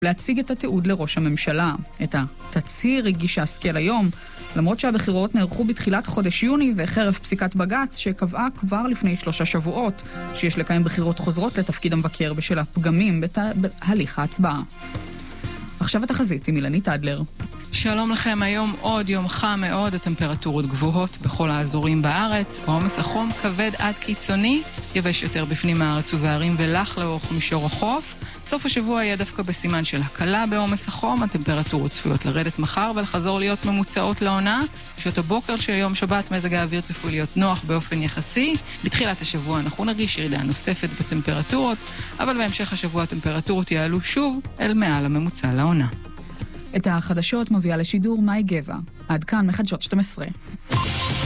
להציג את התיעוד לראש הממשלה. את התצהיר הגישה השכל היום, למרות שהבחירות נערכו בתחילת חודש יוני וחרף פסיקת בג"ץ שקבעה כבר לפני 3 שבועות שיש לקיים בחירות חוזרות לתפקיד המבקר בשל הפגמים בהליך ההצבעה. עכשיו התחזית עם אילנית אדלר. שלום לכם, היום עוד יום חם מאוד, הטמפרטורות גבוהות בכל האזורים בארץ, עומס החום כבד עד קיצוני, יבש יותר בפנים הארץ ובערים ולח לאורך מישור החוף. סוף השבוע היה דווקא בסימן של הקלה בעומס החום, הטמפרטורות צפויות לרדת מחר ולחזור להיות ממוצעות לעונה. בשעות הבוקר של יום שבת מזג האוויר צפוי להיות נוח באופן יחסי. בתחילת השבוע אנחנו נרגיש ירידה נוספת בטמפרטורות, אבל בהמשך השבוע הטמפרטורות יעלו שוב אל מעל הממוצע לעונה. את החדשות מביאה לשידור מאי גבע. עד כאן מחדשות 12.